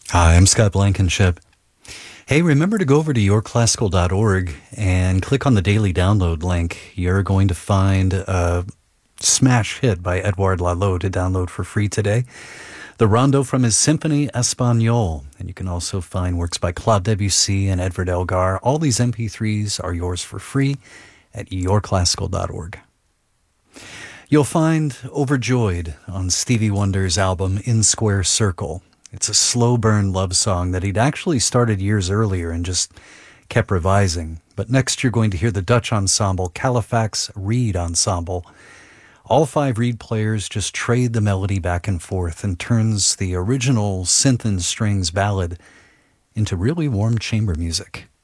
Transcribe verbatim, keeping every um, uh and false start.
Hi, I'm Scott Blankenship. Hey, remember to go over to your classical dot org and click on the daily download link. You're going to find a smash hit by Edouard Lalo to download for free today. The Rondo from his Symphony Espagnole. And you can also find works by Claude Debussy and Edvard Elgar. All these M P threes are yours for free at your classical dot org. You'll find Overjoyed on Stevie Wonder's album In Square Circle. It's a slow burn love song that he'd actually started years earlier and just kept revising. But next you're going to hear the Dutch ensemble Califax Reed Ensemble. All five reed players just trade the melody back and forth and turns the original synth and strings ballad into really warm chamber music.